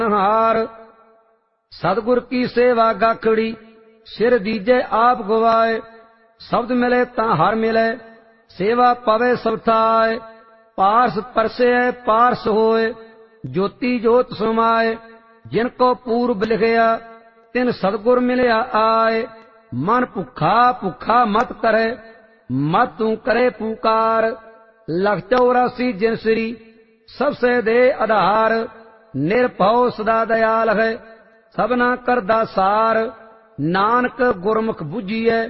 हार। सतगुर की सेवा गाखड़ी, सिर दीजे आप गवाए। शब्द मिले ता हर मिले, सेवा पवे सब थाए। पारस परसे पारस होए, ज्योति जोत समाए। जिनको पूर्व लिखया, तिन सतगुर मिलया आए। मन भुखा भुखा मत करे, मत तू करे पुकार। लख 84 जिनसरी, सबसे दे आधार। निरभव सदा दयाल है, सबना करदा सार। नानक गुरमुख बुझिए,